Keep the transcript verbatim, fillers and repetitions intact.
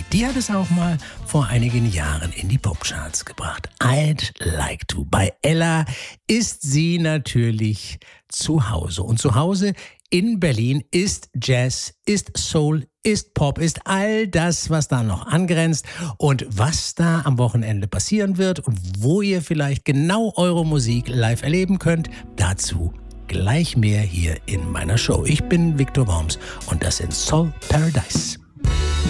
Die hat es auch mal vor einigen Jahren in die Popcharts gebracht. I'd Like To. Bei Ella ist sie natürlich zu Hause. Und zu Hause in Berlin ist Jazz, ist Soul, ist Pop, ist all das, was da noch angrenzt. Und was da am Wochenende passieren wird und wo ihr vielleicht genau eure Musik live erleben könnt, dazu gleich mehr hier in meiner Show. Ich bin Victor Worms und das sind Soul Paradise.